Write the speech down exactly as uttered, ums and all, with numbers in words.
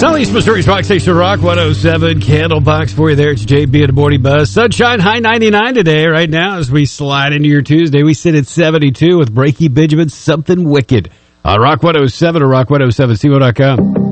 Southeast Missouri's Rock Station Rock one oh seven. Candlebox for you there. It's J B at the Morning Buzz. Sunshine high ninety-nine today. Right now, as we slide into your Tuesday, we sit at seventy-two with Breaky Benjamin, Something Wicked. On Rock one oh seven or rock one oh seven C O dot com.